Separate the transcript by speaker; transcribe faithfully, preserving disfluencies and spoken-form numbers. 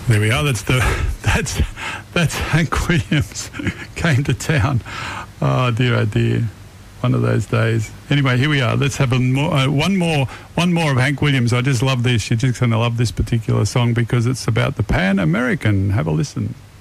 Speaker 1: There we are. That's the that's that's Hank Williams came to town. Oh dear, oh dear. One of those days. Anyway, here we are. Let's have a more, uh, one more one more of Hank Williams. I just love this. You're just going to love this particular song because it's about the Pan American. Have a listen.